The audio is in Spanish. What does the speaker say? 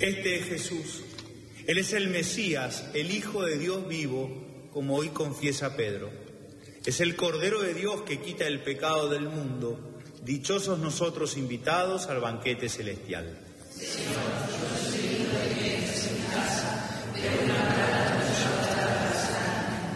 Este es Jesús. Él es el Mesías, el Hijo de Dios vivo, como hoy confiesa Pedro. Es el Cordero de Dios que quita el pecado del mundo. Dichosos nosotros invitados al banquete celestial. Señor,